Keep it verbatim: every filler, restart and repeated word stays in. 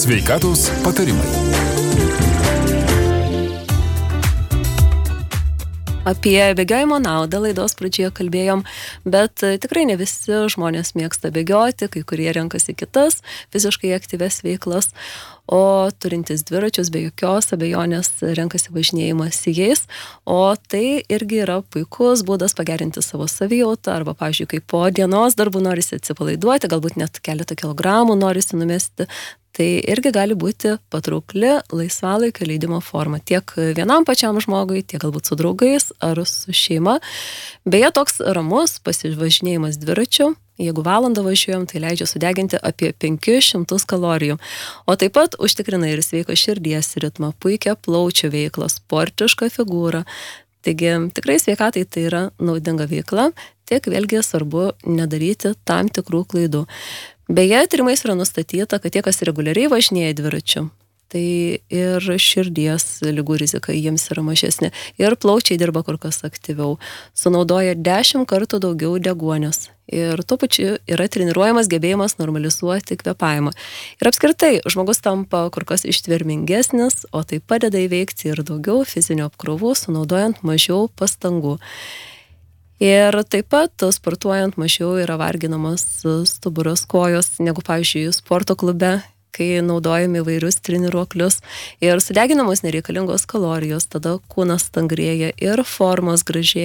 Sveikatos patarimai. Apie bėgiojimo naudą laidos pradžioje kalbėjom, bet tikrai ne visi žmonės mėgsta bėgioti, kai kurie renkasi kitas fiziškai aktyves veiklas, o turintis dviračius be jokios abejonės renkasi važinėjimas jais, o tai irgi yra puikus būdas pagerinti savo savijautą, arba, pavyzdžiui, kai po dienos darbų norisi atsipalaiduoti, galbūt net keletą kilogramų norisi numesti, tai irgi gali būti patraukli laisvalaikio leidimo forma tiek vienam pačiam žmogui, tiek galbūt su draugais ar su šeima. Beje, toks ramus pasivažinėjimas dviračiu, jeigu valandą važiuojam, tai leidžia sudeginti apie penkis šimtus kalorijų. O taip pat užtikrina ir sveiką širdies ritmą, puikią plaučių veiklą, sportišką figūrą. Taigi tikrai sveikatai tai yra naudinga veikla, tiek vėlgi svarbu nedaryti tam tikrų klaidų. Beje, tyrimais yra nustatyta, kad tie, kas reguliariai važinėja dviračiu, tai ir širdies ligų rizika jiems yra mažesnė, ir plaučiai dirba kur kas aktyviau, sunaudoja dešimt kartų daugiau deguonies ir tuo pačiu yra treniruojamas gebėjimas normalizuoti kvėpavimą. Ir apskritai, žmogus tampa kur kas ištvermingesnis, o tai padeda įveikti ir daugiau fizinio apkrovų, sunaudojant mažiau pastangų. Ir taip pat sportuojant mažiau yra varginamas stuburas, kojos, negu, pavyzdžiui, sporto klube, kai naudojame įvairius treniruoklius ir sudeginamos nereikalingos kalorijos, tada kūnas stangrėja ir formos gražėja.